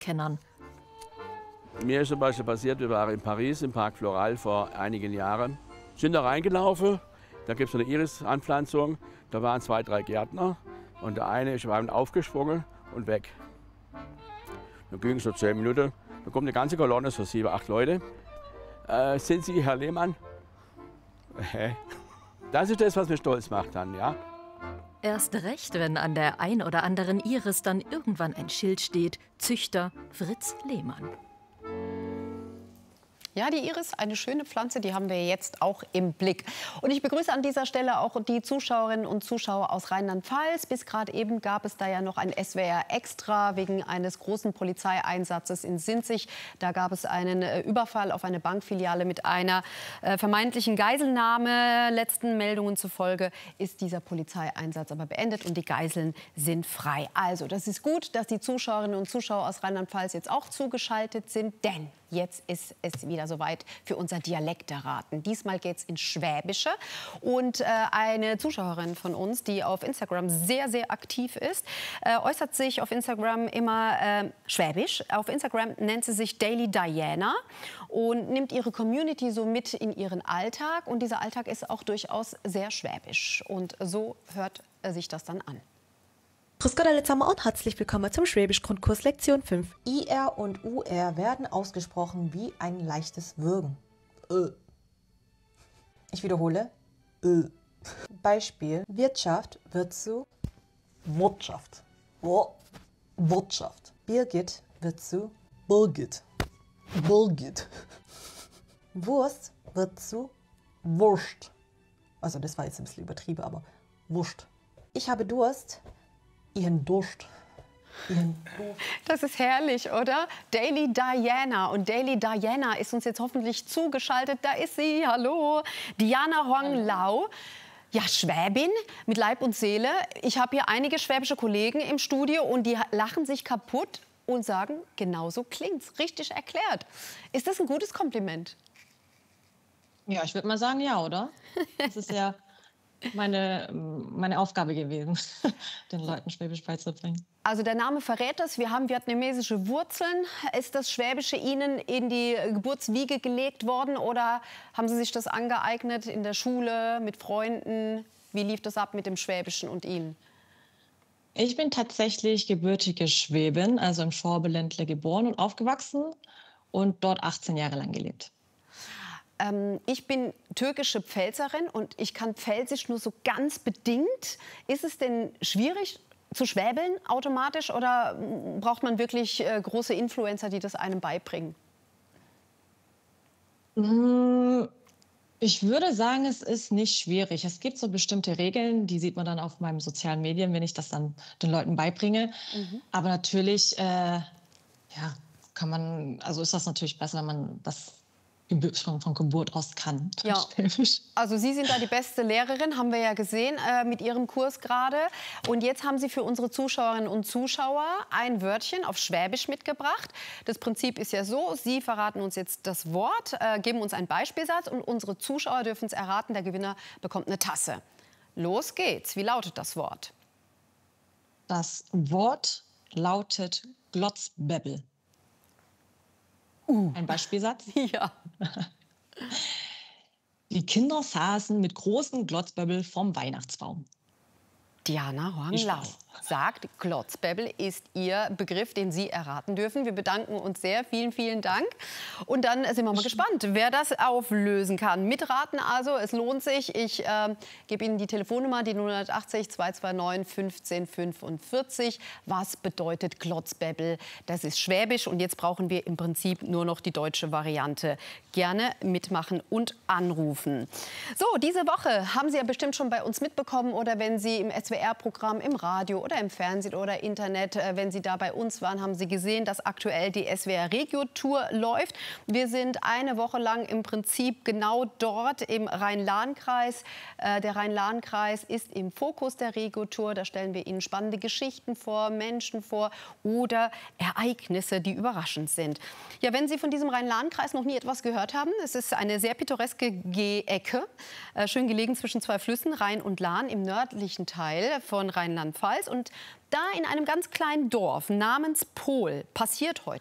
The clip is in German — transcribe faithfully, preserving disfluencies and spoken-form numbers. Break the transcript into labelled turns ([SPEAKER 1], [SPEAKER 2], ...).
[SPEAKER 1] Kennern.
[SPEAKER 2] Mir ist zum Beispiel passiert, wir waren in Paris im Parc Floral vor einigen Jahren. Sind da reingelaufen, da gibt es eine Iris-Anpflanzung, da waren zwei, drei Gärtner und der eine ist beim aufgesprungen und weg. Dann ging es so zehn Minuten, da kommt eine ganze Kolonne, so sieben, acht Leute. Äh, sind Sie Herr Lehmann? Hä? Das ist das, was mich stolz macht dann, ja.
[SPEAKER 1] Erst recht, wenn an der ein oder anderen Iris dann irgendwann ein Schild steht: Züchter Fritz Lehmann.
[SPEAKER 3] Ja, die Iris, eine schöne Pflanze, die haben wir jetzt auch im Blick. Und ich begrüße an dieser Stelle auch die Zuschauerinnen und Zuschauer aus Rheinland-Pfalz. Bis gerade eben gab es da ja noch ein S W R Extra wegen eines großen Polizeieinsatzes in Sinzig. Da gab es einen äh, Überfall auf eine Bankfiliale mit einer äh, vermeintlichen Geiselnahme. Letzten Meldungen zufolge ist dieser Polizeieinsatz aber beendet und die Geiseln sind frei. Also, das ist gut, dass die Zuschauerinnen und Zuschauer aus Rheinland-Pfalz jetzt auch zugeschaltet sind, denn jetzt ist es wieder soweit für unser Dialekterraten. Diesmal geht es ins Schwäbische. Und äh, eine Zuschauerin von uns, die auf Instagram sehr, sehr aktiv ist, äh, äußert sich auf Instagram immer äh, schwäbisch. Auf Instagram nennt sie sich Daily Diana und nimmt ihre Community so mit in ihren Alltag. Und dieser Alltag ist auch durchaus sehr schwäbisch. Und so hört äh, sich das dann an.
[SPEAKER 4] Grüß Gott alle zusammen und herzlich willkommen zum Schwäbisch-Grundkurs Lektion fünf.
[SPEAKER 5] I R und U R werden ausgesprochen wie ein leichtes Würgen. Ö. Ich wiederhole. Ö. Beispiel: Wirtschaft wird zu Wirtschaft. Oh. Wirtschaft. Birgit wird zu Birgit. Birgit. Wurst wird zu Wurst. Also das war jetzt ein bisschen übertrieben, aber Wurst. Ich habe Durst. Ihren Durst. Ihren Durst.
[SPEAKER 3] Das ist herrlich, oder? Daily Diana. Und Daily Diana ist uns jetzt hoffentlich zugeschaltet. Da ist sie. Hallo. Diana Huang Lau. Ja, Schwäbin mit Leib und Seele. Ich habe hier einige schwäbische Kollegen im Studio und die lachen sich kaputt und sagen, genau so klingt's. Richtig erklärt. Ist das ein gutes Kompliment?
[SPEAKER 6] Ja, ich würde mal sagen, ja, oder? Das ist ja meine, meine Aufgabe gewesen, den Leuten Schwäbisch beizubringen.
[SPEAKER 3] Also der Name verrät das. Wir haben vietnamesische Wurzeln. Ist das Schwäbische Ihnen in die Geburtswiege gelegt worden oder haben Sie sich das angeeignet in der Schule, mit Freunden? Wie lief das ab mit dem Schwäbischen und Ihnen?
[SPEAKER 6] Ich bin tatsächlich gebürtige Schwäbin, also im Schorbeländle geboren und aufgewachsen und dort achtzehn Jahre lang gelebt.
[SPEAKER 3] Ich bin türkische Pfälzerin und ich kann Pfälzisch nur so ganz bedingt. Ist es denn schwierig zu schwäbeln automatisch oder braucht man wirklich äh, große Influencer, die das einem beibringen?
[SPEAKER 6] Ich würde sagen, es ist nicht schwierig. Es gibt so bestimmte Regeln, die sieht man dann auf meinen sozialen Medien, wenn ich das dann den Leuten beibringe. Mhm. Aber natürlich, äh, ja, kann man, also ist das natürlich besser, wenn man das schon von Geburt aus kann.
[SPEAKER 3] Ja. Also Sie sind da die beste Lehrerin, haben wir ja gesehen äh, mit Ihrem Kurs gerade. Und jetzt haben Sie für unsere Zuschauerinnen und Zuschauer ein Wörtchen auf Schwäbisch mitgebracht. Das Prinzip ist ja so, Sie verraten uns jetzt das Wort, äh, geben uns einen Beispielsatz und unsere Zuschauer dürfen es erraten. Der Gewinner bekommt eine Tasse. Los geht's. Wie lautet das Wort?
[SPEAKER 6] Das Wort lautet Glotzbäbbel.
[SPEAKER 3] Uh.
[SPEAKER 6] Ein Beispielsatz?
[SPEAKER 3] Ja.
[SPEAKER 6] Die Kinder saßen mit großen Glotzbäbbel vom Weihnachtsbaum.
[SPEAKER 3] Diana Huang Lau sagt, Glotzbäbbel ist ihr Begriff, den Sie erraten dürfen. Wir bedanken uns sehr. Vielen, vielen Dank. Und dann sind wir mal gespannt, wer das auflösen kann. Mitraten also, es lohnt sich. Ich äh, gebe Ihnen die Telefonnummer, die null achtzig, zwei zwei neun, fünfzehn fünfundvierzig. Was bedeutet Glotzbäbbel? Das ist Schwäbisch und jetzt brauchen wir im Prinzip nur noch die deutsche Variante. Gerne mitmachen und anrufen. So, diese Woche haben Sie ja bestimmt schon bei uns mitbekommen oder wenn Sie im S W R-Programm, im Radio oder im Fernsehen oder Internet, äh, wenn Sie da bei uns waren, haben Sie gesehen, dass aktuell die S W R-Regio-Tour läuft. Wir sind eine Woche lang im Prinzip genau dort im Rhein-Lahn-Kreis. Äh, der Rhein-Lahn-Kreis ist im Fokus der Regio-Tour. Da stellen wir Ihnen spannende Geschichten vor, Menschen vor oder Ereignisse, die überraschend sind. Ja, wenn Sie von diesem Rhein-Lahn-Kreis noch nie etwas gehört haben, es ist eine sehr pittoreske Ecke, äh, schön gelegen zwischen zwei Flüssen, Rhein und Lahn, im nördlichen Teil von Rheinland-Pfalz. Und da in einem ganz kleinen Dorf namens Pohl passiert heute